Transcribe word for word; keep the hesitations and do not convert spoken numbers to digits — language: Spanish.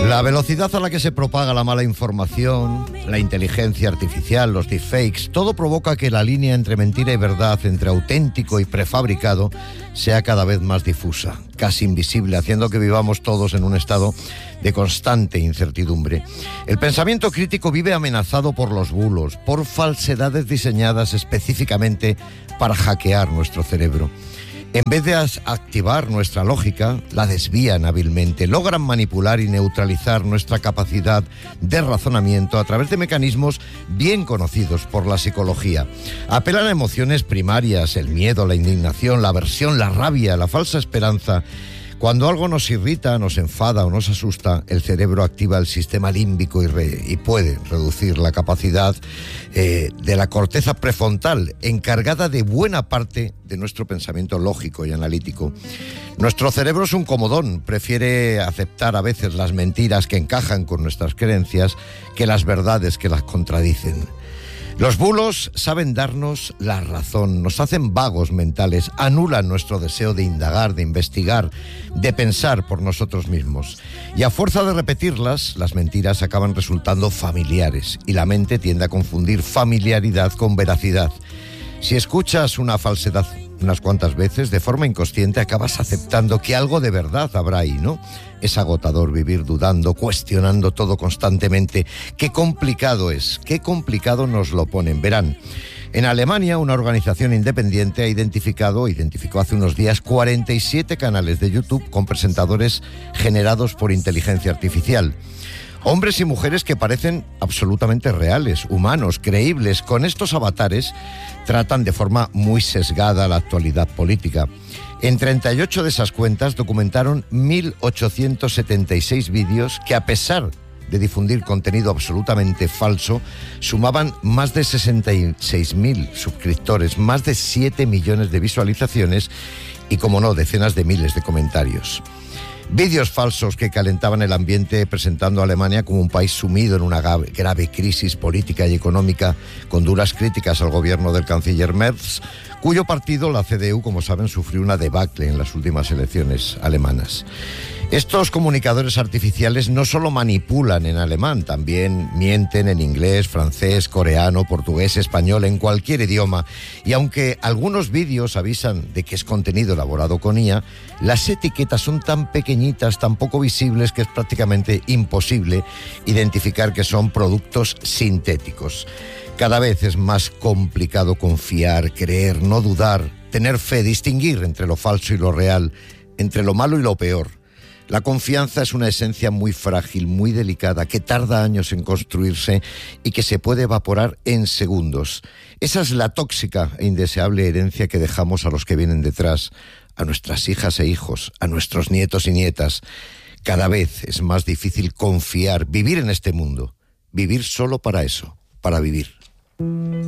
La velocidad a la que se propaga la mala información, la inteligencia artificial, los deepfakes, todo provoca que la línea entre mentira y verdad, entre auténtico y prefabricado, sea cada vez más difusa, casi invisible, haciendo que vivamos todos en un estado de constante incertidumbre. El pensamiento crítico vive amenazado por los bulos, por falsedades diseñadas específicamente para hackear nuestro cerebro. En vez de activar nuestra lógica, la desvían hábilmente, logran manipular y neutralizar nuestra capacidad de razonamiento a través de mecanismos bien conocidos por la psicología. Apelan a emociones primarias, el miedo, la indignación, la aversión, la rabia, la falsa esperanza. Cuando algo nos irrita, nos enfada o nos asusta, el cerebro activa el sistema límbico y, re, y puede reducir la capacidad eh, de la corteza prefrontal, encargada de buena parte de nuestro pensamiento lógico y analítico. Nuestro cerebro es un comodón, prefiere aceptar a veces las mentiras que encajan con nuestras creencias que las verdades que las contradicen. Los bulos saben darnos la razón, nos hacen vagos mentales, anulan nuestro deseo de indagar, de investigar, de pensar por nosotros mismos. Y a fuerza de repetirlas, las mentiras acaban resultando familiares y la mente tiende a confundir familiaridad con veracidad. Si escuchas una falsedad unas cuantas veces, de forma inconsciente acabas aceptando que algo de verdad habrá ahí, ¿no? Es agotador vivir dudando, cuestionando todo constantemente. Qué complicado es, qué complicado nos lo ponen. Verán, en Alemania una organización independiente ha identificado, identificó hace unos días cuarenta y siete canales de YouTube con presentadores generados por inteligencia artificial. Hombres y mujeres que parecen absolutamente reales, humanos, creíbles. Con estos avatares tratan de forma muy sesgada la actualidad política. En treinta y ocho de esas cuentas documentaron mil ochocientos setenta y seis vídeos que, a pesar de difundir contenido absolutamente falso, sumaban más de sesenta y seis mil suscriptores, más de siete millones de visualizaciones y, como no, decenas de miles de comentarios. Vídeos falsos que calentaban el ambiente presentando a Alemania como un país sumido en una grave crisis política y económica, con duras críticas al gobierno del canciller Merz, cuyo partido, la C D U, como saben, sufrió una debacle en las últimas elecciones alemanas. Estos comunicadores artificiales no solo manipulan en alemán, también mienten en inglés, francés, coreano, portugués, español, en cualquier idioma. Y aunque algunos vídeos avisan de que es contenido elaborado con I A, las etiquetas son tan pequeñitas, tan poco visibles, que es prácticamente imposible identificar que son productos sintéticos. Cada vez es más complicado confiar, creer, no dudar, tener fe, distinguir entre lo falso y lo real, entre lo malo y lo peor. La confianza es una esencia muy frágil, muy delicada, que tarda años en construirse y que se puede evaporar en segundos. Esa es la tóxica e indeseable herencia que dejamos a los que vienen detrás, a nuestras hijas e hijos, a nuestros nietos y nietas. Cada vez es más difícil confiar, vivir en este mundo, vivir solo para eso, para vivir.